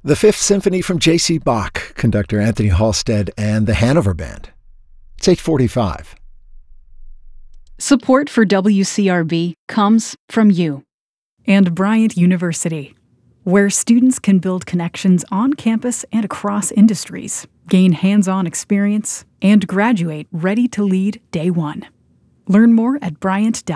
The Fifth Symphony from J.C. Bach, conductor Anthony Halstead and the Hanover Band. It's 8:45. Support for WCRB comes from you. And Bryant University, where students can build connections on campus and across industries, gain hands-on experience, and graduate ready to lead day one. Learn more at Bryant.edu.